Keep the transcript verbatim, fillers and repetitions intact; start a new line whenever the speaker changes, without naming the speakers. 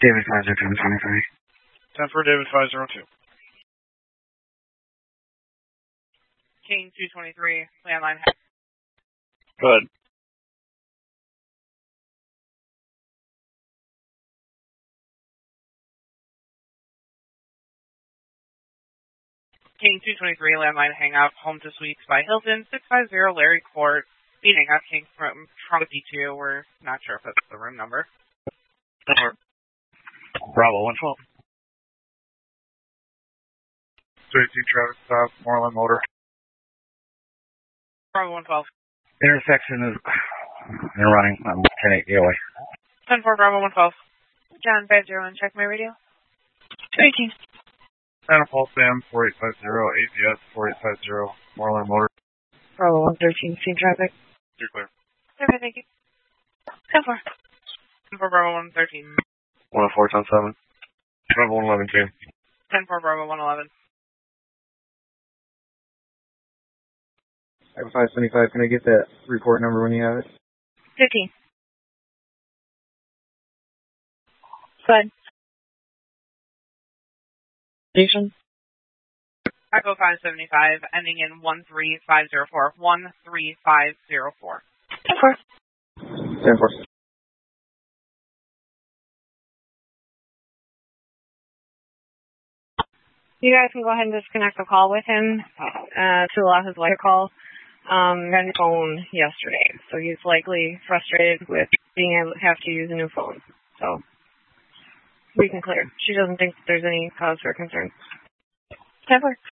David five zero two twenty-three.
ten for David five zero two.
King two twenty-three, landline.
Good.
King two twenty-three, landline hangout, home to suites by Hilton, six five zero Larry Court, meeting up King from Trunk D two. We're not sure if that's the room number.
Bravo one twelve. thirty-two traffic stop, Moreland Motor.
Bravo one twelve.
Intersection is they're running. I'm ten eight A O A.
ten four Bravo one twelve.
John five zero one, check my radio.
eighteen.
Santa Paul Sam four eight five zero, A C S four eight five zero, Moreland Motor.
Bravo one thirteen, same traffic.
You're clear.
Okay, thank you. ten four. ten four Bravo one thirteen.
one oh four, ten seven. Bravo one eleven, team.
ten four Bravo one eleven.
five seventy-five, can I get that report number when you have it?
fifteen. Good. Station.
Echo five seventy-five, ending in one three five zero four. one three five zero four.
ten four.
ten four.
You guys can go ahead and disconnect the call with him uh, to allow his wife to call. Um, got a new phone yesterday, so he's likely frustrated with being able to have to use a new phone. So we can clear. She doesn't think there's any cause for concern. ten four.